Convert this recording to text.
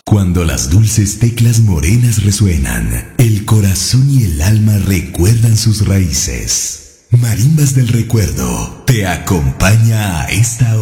Cuando las dulces teclas morenas resuenan, el corazón y el alma recuerdan sus raíces. Marimbas del Recuerdo te acompaña a esta hora.